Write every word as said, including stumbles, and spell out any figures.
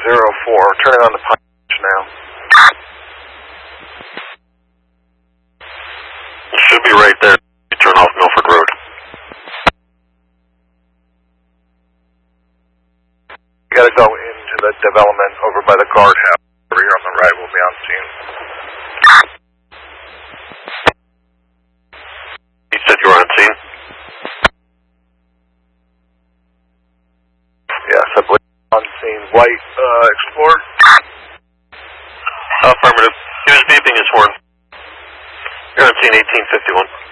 zero four, turning on the punch now. You should be right there. You turn off Milford Road. You gotta go into the development over by the guardhouse. Over here on the right, we'll be on scene. You said you were on scene? Yes, I believe on scene. White uh, Explorer? Affirmative. He was beeping his horn. You're on scene eighteen fifty-one.